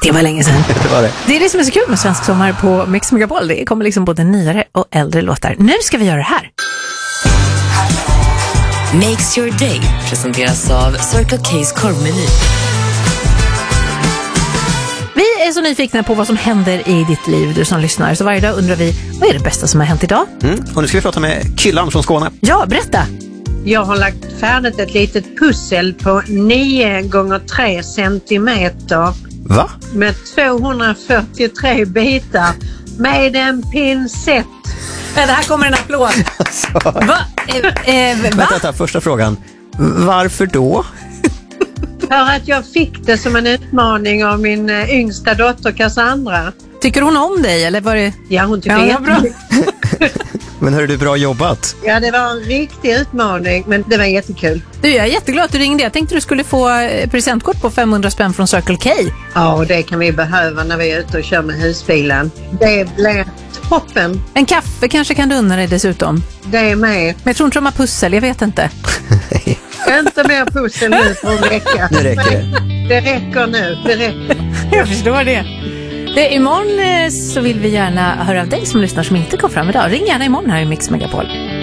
Det var länge sedan. Det var det. Det är det som är så kul med Svensk sommar på Mix Megapol. Det kommer liksom både nyare och äldre låtar. Nu ska vi göra det här. Makes your day presenteras av Circle K's korvmeny. Vi är så nyfikna på vad som händer i ditt liv, du som lyssnar. Så varje dag undrar vi, vad är det bästa som har hänt idag? Och nu ska vi prata med Kyllan från Skåne. Ja, berätta. Jag har lagt färdigt ett litet pussel på 9 gånger 3 centimeter Va? med 243 bitar med en pincett. Det här kommer en applåd. Va? Vänta, första frågan. Varför då? För att jag fick det som en utmaning av min yngsta dotter Cassandra. Tycker hon om dig, eller var det? Ja, hon tycker Ja, bra. Men hörru du, bra jobbat. Ja, det var en riktig utmaning, men det var jättekul. Du, jag är jätteglad att du ringde. Jag tänkte du skulle få presentkort på 500 spänn från Circle K. Ja, och det kan vi behöva när vi är ute och kör med husbilen. Det blir toppen. En kaffe kanske kan du unna dig dessutom. Det är med. Men jag tror inte de har pussel, jag vet inte. Inte mer pussel nu för en vecka. Nu räcker det. Det räcker nu, det räcker. Jag förstår det. Imorgon så vill vi gärna höra av dig som lyssnar som inte kom fram idag. Ring gärna imorgon här i Mix Megapol.